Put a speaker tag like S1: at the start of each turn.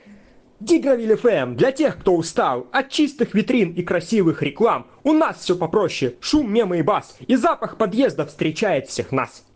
S1: Дигравиль ФМ для тех, кто устал от чистых витрин и красивых реклам. У нас все попроще, шум, мемы и бас, и запах подъезда встречает всех нас.